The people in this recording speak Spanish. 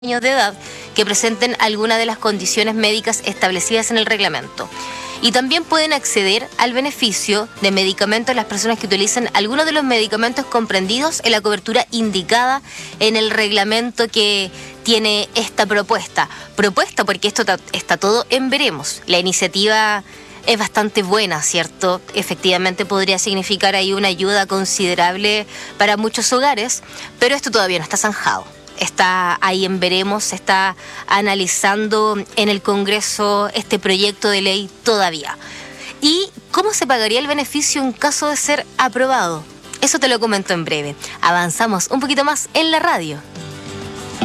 años de edad que presenten alguna de las condiciones médicas establecidas en el reglamento. Y también pueden acceder al beneficio de medicamentos las personas que utilizan algunos de los medicamentos comprendidos en la cobertura indicada en el reglamento que tiene esta propuesta. Propuesta porque esto está todo en veremos. La iniciativa es bastante buena, ¿cierto? Efectivamente podría significar ahí una ayuda considerable para muchos hogares, pero esto todavía no está zanjado. Está ahí en veremos, se está analizando en el Congreso este proyecto de ley todavía. ¿Y cómo se pagaría el beneficio en caso de ser aprobado? Eso te lo comento en breve. Avanzamos un poquito más en la radio.